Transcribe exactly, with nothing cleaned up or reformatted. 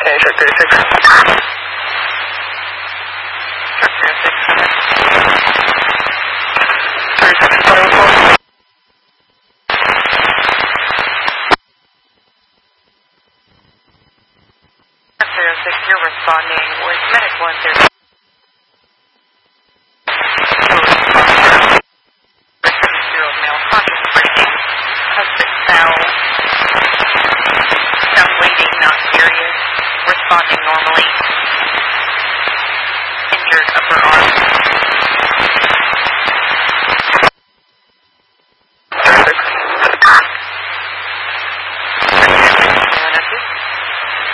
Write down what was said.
Okay, so thirty-six. thirty-six is twenty-four. zero six, you're responding with Medic one thirty.